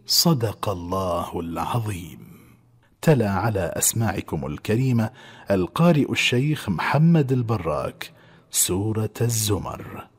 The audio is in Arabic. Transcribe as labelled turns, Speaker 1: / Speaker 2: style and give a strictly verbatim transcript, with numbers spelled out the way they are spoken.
Speaker 1: صدق الله العظيم. تلا على أسماعكم الكريمة القارئ الشيخ محمد البراك سورة الزمر.